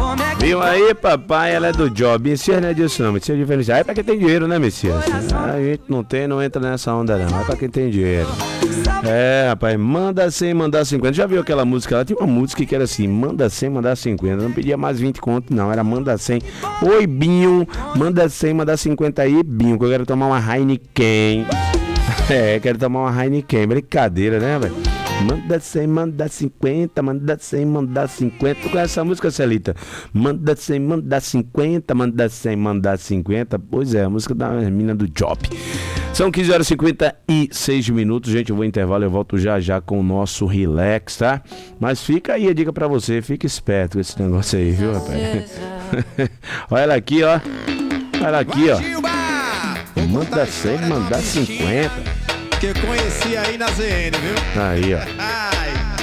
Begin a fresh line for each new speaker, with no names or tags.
Viu aí, papai? Ela é do job. Messias não é disso não, Messias é diferencial. É pra quem tem dinheiro, né, Messias? A gente não tem, não entra nessa onda não. É pra quem tem dinheiro. É, rapaz, manda 100, mandar 50. Já viu aquela música? Ela tinha uma música que era assim, manda 100, mandar 50. Não pedia mais 20 conto, não. Era manda 100. Oi, Binho, manda 100, mandar 50 aí, Binho, que eu quero tomar uma Heineken. É, quero tomar uma Heineken. Brincadeira, né, velho? Manda 100, manda 50, manda 100, manda 50. Tu conhece essa música, Celita? Manda 100, manda 50, manda 100, manda 50. Pois é, a música da menina do Job. São 15 horas e 56 minutos, gente. Eu vou intervalo, eu volto já já com o nosso relax, tá? Mas fica aí a dica pra você, fica esperto com esse negócio aí, viu, rapaz? Olha ela aqui, ó. Olha ela aqui, ó. Manda 100, manda 50.
Que eu conheci aí na ZN, viu?
Aí, ó.